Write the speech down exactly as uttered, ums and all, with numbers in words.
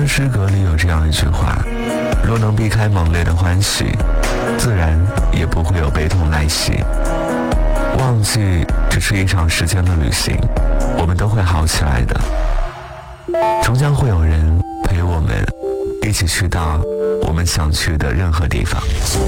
诗歌里有这样一句话：若能避开猛烈的欢喜，自然也不会有悲痛来袭。忘记只是一场时间的旅行，我们都会好起来的。终将会有人陪我们一起去到我们想去的任何地方。